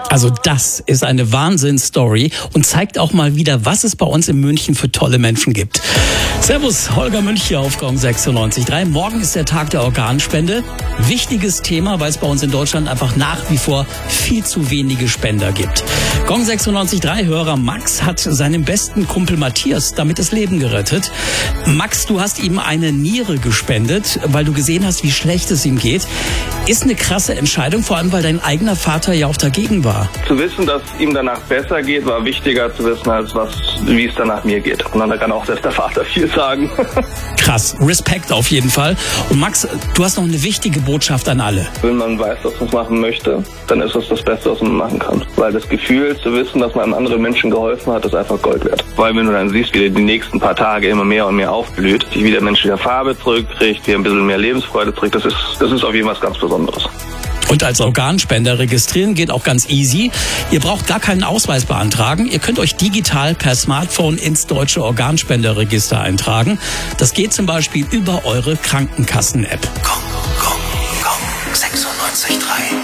Also das ist eine Wahnsinnsstory und zeigt auch mal wieder, was es bei uns in München für tolle Menschen gibt. Servus, Holger Münch hier auf Gong 96.3. Morgen ist der Tag der Organspende. Wichtiges Thema, weil es bei uns in Deutschland einfach nach wie vor viel zu wenige Spender gibt. Gong 96.3-Hörer Max hat seinem besten Kumpel Matthias damit das Leben gerettet. Max, du hast ihm eine Niere gespendet, weil du gesehen hast, wie schlecht es ihm geht. Ist eine krasse Entscheidung, vor allem weil dein eigener Vater ja auch dagegen war. Zu wissen, dass es ihm danach besser geht, war wichtiger zu wissen, als wie es danach mir geht. Und dann kann auch selbst der Vater viel sagen. Krass, Respekt auf jeden Fall. Und Max, du hast noch eine wichtige Botschaft an alle. Wenn man weiß, dass man es machen möchte, dann ist es das Beste, was man machen kann. Weil das Gefühl zu wissen, dass man einem anderen Menschen geholfen hat, ist einfach Gold wert. Vor allem, wenn du dann siehst, wie die nächsten paar Tage immer mehr und mehr aufblüht, wie der Mensch wieder Farbe zurückkriegt, wie ein bisschen mehr Lebensfreude zurück, das ist auf jeden Fall was ganz Besonderes. Und als Organspender registrieren geht auch ganz easy. Ihr braucht gar keinen Ausweis beantragen. Ihr könnt euch digital per Smartphone ins deutsche Organspenderregister eintragen. Das geht zum Beispiel über eure Krankenkassen-App. Gong 96.3